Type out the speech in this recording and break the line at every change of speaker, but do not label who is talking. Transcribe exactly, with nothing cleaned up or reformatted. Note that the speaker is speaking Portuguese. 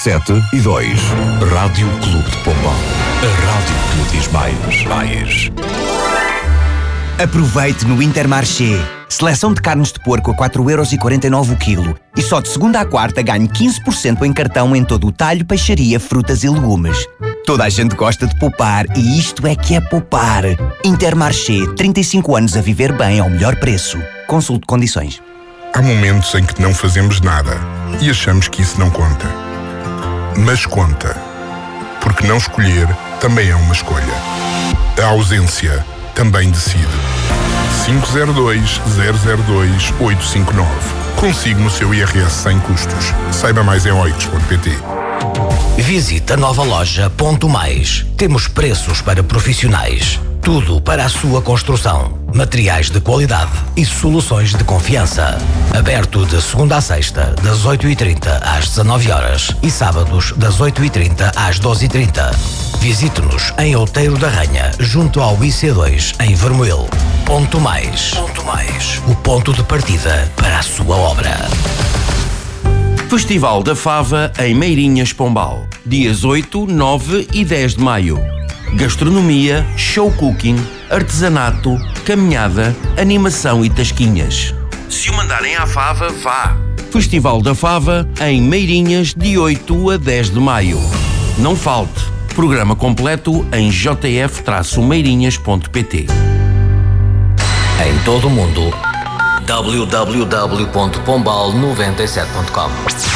sete e dois. Rádio Clube de Pombal. A rádio que lhe diz mais. Mais.
Aproveite no Intermarché. Seleção de carnes de porco a quatro euros e quarenta e nove o quilo. E só de segunda à quarta ganhe quinze por cento em cartão em todo o talho, peixaria, frutas e legumes. Toda a gente gosta de poupar e isto é que é poupar. Intermarché, trinta e cinco anos a viver bem ao melhor preço. Consulte condições.
Há momentos em que não fazemos nada e achamos que isso não conta. Mas conta. Porque não escolher também é uma escolha. A ausência também decide. cinco zero dois, zero zero dois, oito cinco nove. Consigo no seu I R S sem custos. Saiba mais em oix ponto pt.
Visite a nova loja Ponto Mais. Temos preços para profissionais. Tudo para a sua construção. Materiais de qualidade e soluções de confiança. Aberto de segunda a sexta, das oito e trinta às dezanove horas e sábados das oito e trinta às doze e trinta. Visite-nos em Outeiro da Ranha, junto ao I C dois, em Vermoil. Ponto Mais. Ponto Mais. O ponto de partida para a sua obra.
Festival da Fava em Meirinhas, Pombal. Dias oito, nove e dez de maio. Gastronomia, show cooking, artesanato, caminhada, animação e tasquinhas. Se o mandarem à Fava, vá! Festival da Fava em Meirinhas, de oito a dez de maio. Não falte! Programa completo em j f meirinhas ponto pt.
Em todo o mundo, w w w ponto pombal noventa e sete ponto com.